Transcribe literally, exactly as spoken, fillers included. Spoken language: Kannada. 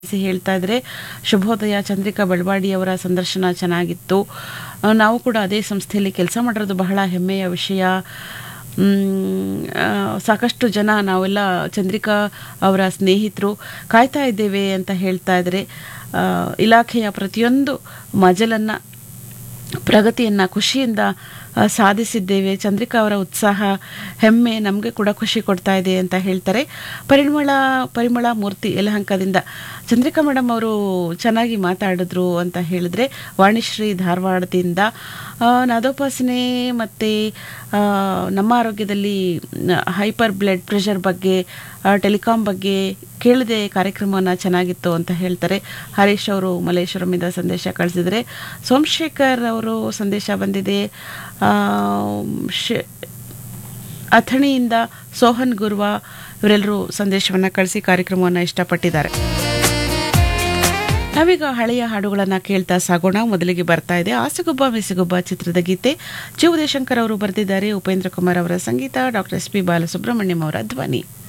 ಹೇಳ್ತಾ ಇದ್ರೆ ಶುಭೋದಯ ಚಂದ್ರಿಕಾ ಬೆಳವಾಡಿಯವರ ಸಂದರ್ಶನ ಚೆನ್ನಾಗಿತ್ತು. ಆ, ನಾವು ಕೂಡ ಅದೇ ಸಂಸ್ಥೆಯಲ್ಲಿ ಕೆಲಸ ಮಾಡಿರೋದು ಬಹಳ ಹೆಮ್ಮೆಯ ವಿಷಯ. ಮ್, ಆ, ಸಾಕಷ್ಟು ಜನ ನಾವೆಲ್ಲ ಚಂದ್ರಿಕಾ ಅವರ ಸ್ನೇಹಿತರು ಕಾಯ್ತಾ ಇದ್ದೇವೆ ಅಂತ ಹೇಳ್ತಾ ಇದ್ದಾರೆ. ಆ, ಇಲಾಖೆಯ ಪ್ರತಿಯೊಂದು ಮಜಲನ್ನು ಪ್ರಗತಿಯನ್ನು ಖುಷಿಯಿಂದ ಆ, ಸಾಧಿಸಿದ್ದೇವೆ. ಚಂದ್ರಿಕಾ ಅವರ ಉತ್ಸಾಹ ಹೆಮ್ಮೆ ನಮಗೆ ಕೂಡ ಖುಷಿ ಕೊಡ್ತಾ ಇದೆ ಅಂತ ಹೇಳ್ತಾರೆ. ಪರಿಮಳ ಪರಿಮಳ ಮೂರ್ತಿ ಯಲಹಂಕದಿಂದ ಚಂದ್ರಿಕಾ ಮೇಡಮ್ ಅವರು ಚೆನ್ನಾಗಿ ಮಾತಾಡಿದ್ರು ಅಂತ ಹೇಳಿದ್ರೆ, ವಾಣಿಶ್ರೀ ಧಾರವಾಡದಿಂದ ಆ, ನಾದೋಪಾಸನೆ ಮತ್ತು ನಮ್ಮ ಆರೋಗ್ಯದಲ್ಲಿ ಹೈಪರ್ ಬ್ಲಡ್ ಪ್ರೆಷರ್ ಬಗ್ಗೆ, ಟೆಲಿಕಾಂ ಬಗ್ಗೆ ಕೇಳಿದೆ, ಕಾರ್ಯಕ್ರಮವನ್ನು ಚೆನ್ನಾಗಿತ್ತು ಅಂತ ಹೇಳ್ತಾರೆ. ಹರೀಶ್ ಅವರು ಮಲ್ಲೇಶ್ವರಮಿಂದ ಸಂದೇಶ ಕಳಿಸಿದರೆ, ಸೋಮಶೇಖರ್ ಅವರು ಸಂದೇಶ ಬಂದಿದೆ. ಆ, ಶ್- ಅಥಣಿಯಿಂದ ಸೋಹನ್ ಗುರ್ವಾ ಇವರೆಲ್ಲರೂ ಸಂದೇಶವನ್ನು ಕಳಿಸಿ ಕಾರ್ಯಕ್ರಮವನ್ನು ಇಷ್ಟಪಟ್ಟಿದ್ದಾರೆ. ನಾವೀಗ ಹಳೆಯ ಹಾಡುಗಳನ್ನು ಕೇಳ್ತಾ ಸಾಗೋಣ. ಮೊದಲಿಗೆ ಬರ್ತಾ ಇದೆ ಆಸೆಗೊಬ್ಬ ಮೆಸೆಗೊಬ್ಬ ಚಿತ್ರದ ಗೀತೆ. ಜಿ ಉದಯಶಂಕರ್ ಅವರು ಬರೆದಿದ್ದಾರೆ, ಉಪೇಂದ್ರ ಕುಮಾರ್ ಅವರ ಸಂಗೀತ, ಡಾಕ್ಟರ್ ಎಸ್ ಪಿ ಬಾಲಸುಬ್ರಹ್ಮಣ್ಯಂ ಅವರ ಧ್ವನಿ.